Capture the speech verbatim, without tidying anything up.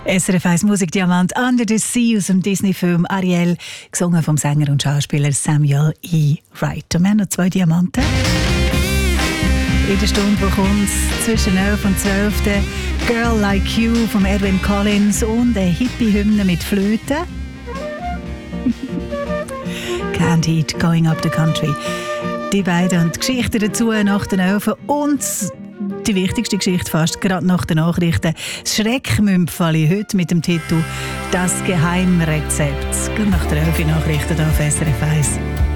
S R F eins Musikdiamant Under the Sea aus dem Disney-Film Ariel, gesungen vom Sänger und Schauspieler Samuel E. Wright. Und wir haben noch zwei Diamanten. In der Stunde, wo kommt zwischen elf und zwölf Girl Like You von Edwyn Collins und eine Hippie-Hymne mit Flöte. Can't Heat, Going Up the Country. Die beiden und die Geschichten dazu nach den Elfen und die wichtigste Geschichte fast, gerade nach den Nachrichten. Das Schreckmümpfeli heute mit dem Titel «Das Geheimrezept». Gerade nach den Elfen Nachrichten hier auf S R F eins.